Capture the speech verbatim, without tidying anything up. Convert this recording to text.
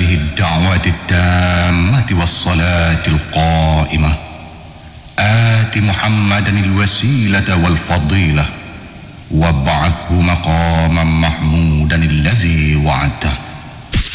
هذه الدعوة التامة والصلاة القائمة آت محمدا الوسيلة والفضيلة وابعثه مقاما محمودا الذي وعدته